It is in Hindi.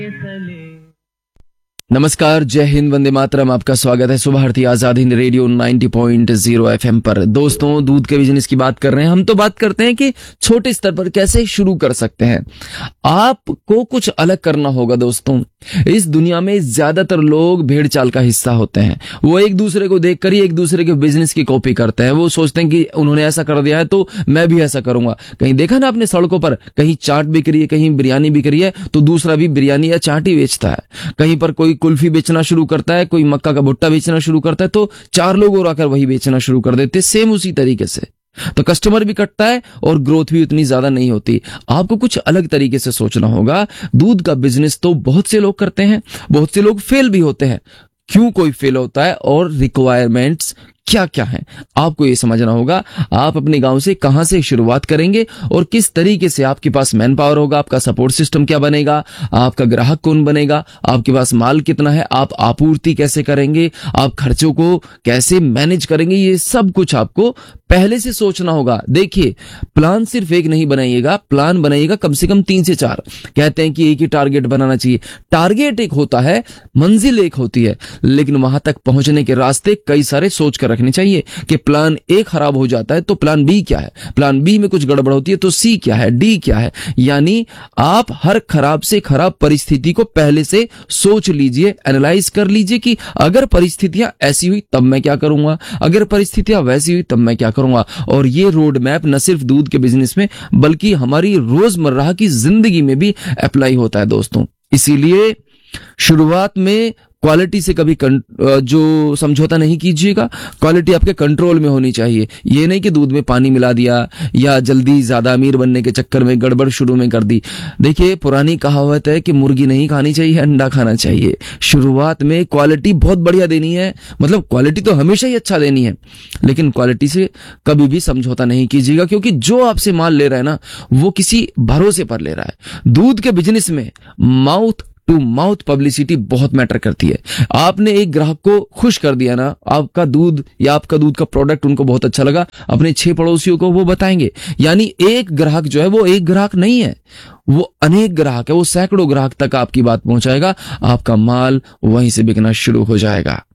नमस्कार, जय हिंद, वंदे मातरम। आपका स्वागत है सुबह भारती आजाद हिंद रेडियो 90.0 एफएम पर। दोस्तों, दूध के बिजनेस की बात कर रहे हैं। हम तो बात करते हैं कि छोटे स्तर पर कैसे शुरू कर सकते हैं। आपको कुछ अलग करना होगा। दोस्तों, इस दुनिया में ज्यादातर लोग भेड़ चाल का हिस्सा होते हैं। वो एक दूसरे को देखकर ही एक दूसरे के बिजनेस की कॉपी करते हैं। वो सोचते हैं कि उन्होंने ऐसा कर दिया है तो मैं भी ऐसा करूंगा। कहीं देखा ना आपने सड़कों पर, कहीं चाट बिक रही है, कहीं बिरयानी बिक रही है, तो दूसरा भी बिरयानी या चाट ही बेचता है। कहीं पर कोई कुल्फी बेचना शुरू करता है, कोई मक्का का भुट्टा बेचना शुरू करता है, तो चार लोग और आकर वही बेचना शुरू कर देते। सेम उसी तरीके से तो कस्टमर भी कटता है और ग्रोथ भी उतनी ज्यादा नहीं होती। आपको कुछ अलग तरीके से सोचना होगा। दूध का बिजनेस तो बहुत से लोग करते हैं, बहुत से लोग फेल भी होते हैं। क्यों कोई फेल होता है और रिक्वायरमेंट्स क्या क्या है, आपको ये समझना होगा। आप अपने गांव से कहां से शुरुआत करेंगे और किस तरीके से आपके पास मैन पावर होगा, आपका सपोर्ट सिस्टम क्या बनेगा, आपका ग्राहक कौन बनेगा, आपके पास माल कितना है, आप आपूर्ति कैसे करेंगे, आप खर्चों को कैसे मैनेज करेंगे, ये सब कुछ आपको पहले से सोचना होगा। देखिए, प्लान सिर्फ एक नहीं बनाइएगा, प्लान बनाइएगा कम से कम 3 से 4। कहते हैं कि एक ही टारगेट बनाना चाहिए। टारगेट एक होता है, मंजिल एक होती है, लेकिन वहां तक पहुंचने के रास्ते कई सारे सोच कर रखने चाहिए कि प्लान ए खराब हो जाता है तो प्लान बी क्या है, प्लान बी में कुछ गड़बड़ होती है तो सी क्या है, डी क्या है। यानी आप हर खराब से खराब परिस्थिति को पहले से सोच लीजिए, एनालाइज कर लीजिए कि अगर परिस्थितियां ऐसी हुई तब मैं क्या करूंगा, अगर परिस्थितियां वैसी हुई तब मैं क्या करूंगा। और ये रोड मैप न सिर्फ दूध के बिजनेस में बल्कि हमारी रोजमर्रा की जिंदगी में भी अप्लाई होता है। दोस्तों, इसीलिए शुरुआत में क्वालिटी से कभी जो समझौता नहीं कीजिएगा। क्वालिटी आपके कंट्रोल में होनी चाहिए। ये नहीं कि दूध में पानी मिला दिया या जल्दी ज्यादा अमीर बनने के चक्कर में गड़बड़ शुरू में कर दी। देखिए, पुरानी कहावत है कि मुर्गी नहीं खानी चाहिए, अंडा खाना चाहिए। शुरुआत में क्वालिटी बहुत बढ़िया देनी है, मतलब क्वालिटी तो हमेशा ही अच्छा देनी है, लेकिन क्वालिटी से कभी भी समझौता नहीं कीजिएगा, क्योंकि जो आपसे माल ले रहा है ना, वो किसी भरोसे पर ले रहा है। दूध के बिजनेस में माउथ टू माउथ पब्लिसिटी बहुत मैटर करती है। आपने एक ग्राहक को खुश कर दिया ना, आपका दूध या आपका दूध का प्रोडक्ट उनको बहुत अच्छा लगा, अपने 6 पड़ोसियों को वो बताएंगे। यानी एक ग्राहक जो है वो एक ग्राहक नहीं है, वो अनेक ग्राहक है, वो सैकड़ों ग्राहक तक आपकी बात पहुंचाएगा। आपका माल वहीं से बिकना शुरू हो जाएगा।